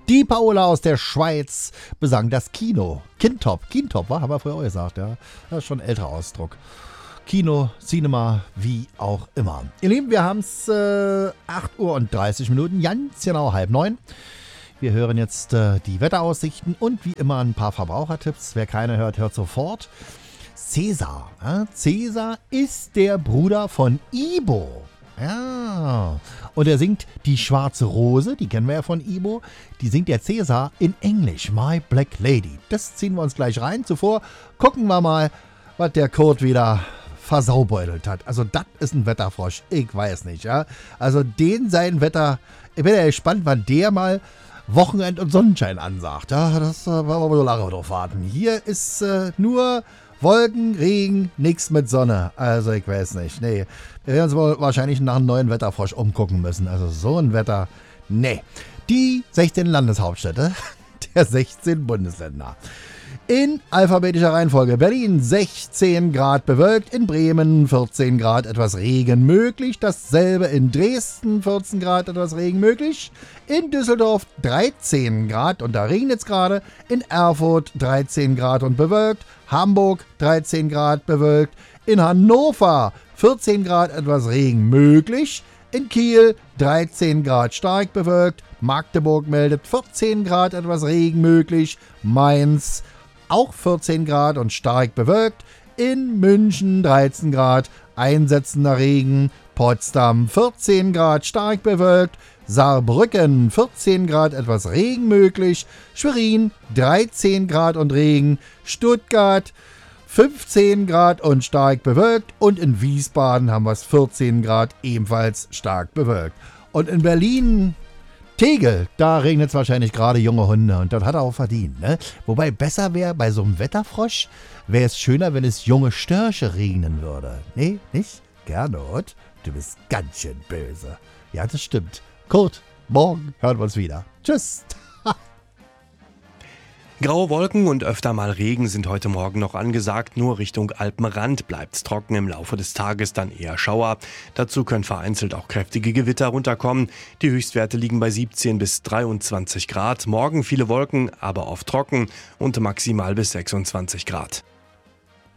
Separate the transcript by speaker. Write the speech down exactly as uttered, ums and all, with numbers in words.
Speaker 1: Die Paola aus der Schweiz besang das Kino. Kintop, Kintop, war, haben wir früher auch gesagt, ja. Das ist schon ein älterer Ausdruck. Kino, Cinema, wie auch immer. Ihr Lieben, wir haben es äh, acht Uhr und dreißig Minuten, ganz genau halb neun. Wir hören jetzt äh, die Wetteraussichten und wie immer ein paar Verbrauchertipps. Wer keine hört, hört sofort. Cäsar. Ja? Cäsar ist der Bruder von Ibo. Ja. Und er singt Die schwarze Rose, die kennen wir ja von Ibo. Die singt der Cäsar in Englisch, My Black Lady. Das ziehen wir uns gleich rein. Zuvor gucken wir mal, was der Kurt wieder versaubeutelt hat. Also das ist ein Wetterfrosch. Ich weiß nicht, ja. Also den sein Wetter, ich bin ja gespannt, wann der mal Wochenend und Sonnenschein ansagt. Ja, das äh, wollen wir so lange drauf warten. Hier ist äh, nur Wolken, Regen, nichts mit Sonne. Also ich weiß nicht. Nee, wir werden uns wohl wahrscheinlich nach einem neuen Wetterfrosch umgucken müssen. Also so ein Wetter, nee. Die sechzehn Landeshauptstädte der sechzehn Bundesländer. In alphabetischer Reihenfolge: Berlin sechzehn Grad bewölkt, in Bremen vierzehn Grad etwas Regen möglich, dasselbe in Dresden vierzehn Grad etwas Regen möglich, in Düsseldorf dreizehn Grad und da regnet es gerade, in Erfurt dreizehn Grad und bewölkt, Hamburg dreizehn Grad bewölkt, in Hannover vierzehn Grad etwas Regen möglich, in Kiel dreizehn Grad stark bewölkt, Magdeburg meldet vierzehn Grad etwas Regen möglich, Mainz auch vierzehn Grad und stark bewölkt. In München dreizehn Grad, einsetzender Regen. Potsdam vierzehn Grad, stark bewölkt. Saarbrücken vierzehn Grad, etwas Regen möglich. Schwerin dreizehn Grad und Regen. Stuttgart fünfzehn Grad und stark bewölkt. Und in Wiesbaden haben wir es vierzehn Grad, ebenfalls stark bewölkt. Und in Berlin Tegel, da regnet es wahrscheinlich gerade junge Hunde und das hat er auch verdient, ne? Wobei besser wäre, bei so einem Wetterfrosch, wäre es schöner, wenn es junge Störche regnen würde. Nee, nicht? Gernot, du bist ganz schön böse. Ja, das stimmt. Kurt, morgen hören wir uns wieder. Tschüss.
Speaker 2: Graue Wolken und öfter mal Regen sind heute Morgen noch angesagt. Nur Richtung Alpenrand bleibt's trocken, im Laufe des Tages dann eher Schauer. Dazu können vereinzelt auch kräftige Gewitter runterkommen. Die Höchstwerte liegen bei siebzehn bis dreiundzwanzig Grad. Morgen viele Wolken, aber oft trocken und maximal bis sechsundzwanzig Grad.